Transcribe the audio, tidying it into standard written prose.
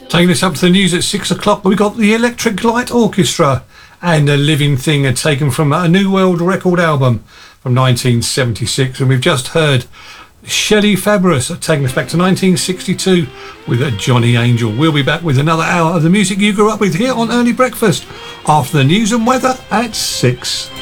Taking us up to the news at 6 o'clock, we got the Electric Light Orchestra and The Living Thing are taken from a New World record album from 1976. And we've just heard Shelley Fabares taking us back to 1962 with a Johnny Angel. We'll be back with another hour of the music you grew up with here on Early Breakfast after the news and weather at 6.